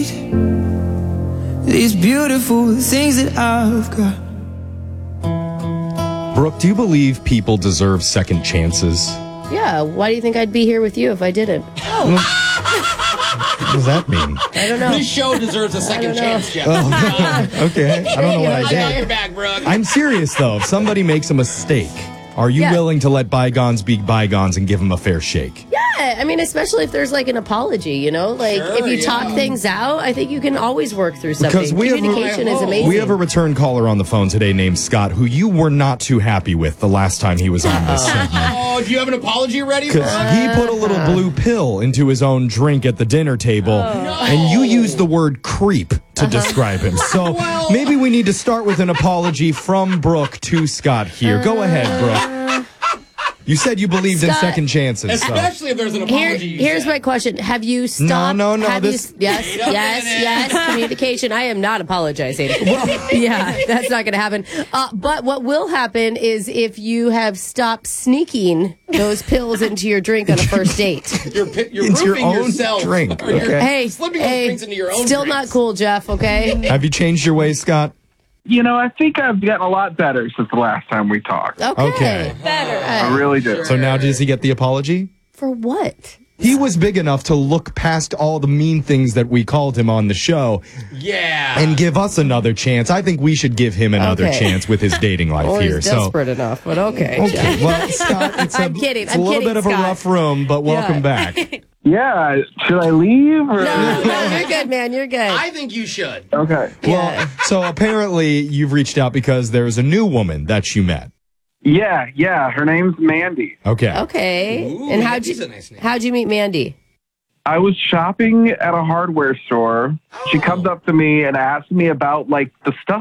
These beautiful things that I've got. Brooke, do you believe people deserve second chances? Yeah, why do you think I'd be here with you if I didn't? What does that mean? I don't know. This show deserves a second chance, Jeff. Okay, I don't know what I I got did. your back, Brooke. I'm serious, though. If somebody makes a mistake, are you willing to let bygones be bygones and give them a fair shake? Yeah, I mean, especially if there's like an apology, you know? Like, if you talk things out, I think you can always work through something. Because Communication is amazing. We have a return caller on the phone today named Scott, who you were not too happy with the last time he was on this segment. Oh, do you have an apology ready for Because us? he put a little blue pill into his own drink at the dinner table, and you used the word creep to describe him. So maybe we need to start with an apology from Brooke to Scott here. Go ahead, Brooke. You said you believed in Scott, second chances. So. Especially if there's an apology. Here's my question. Have you stopped? No. Yes. Communication. I am not apologizing. Yeah, that's not going to happen. But what will happen is if you have stopped sneaking those pills into your drink on a first date. You're Into your roofing own yourself. drink. Or you're Okay. slipping those drinks into your own Still drinks. not cool, Jeff, okay? Have you changed your ways, Scott? You know, I think I've gotten a lot better since the last time we talked. Okay. I really did. So now does he get the apology? For what? He was big enough to look past all the mean things that we called him on the show Yeah. and give us another chance. I think we should give him another Okay. chance with his dating life Or here. he's desperate enough, but okay. Okay. Well, Scott, it's I'm kidding. It's a little bit of a Scott. rough room, but welcome back. Yeah, should I leave? Or? No, you're good, man. You're good. I think you should. Okay. Well, so apparently you've reached out because there's a new woman that you met. Yeah. Her name's Mandy. Okay. Okay. Ooh, And Mandy's a nice name. how'd you meet Mandy? I was shopping at a hardware store. She comes up to me and asks me about, like, the stuff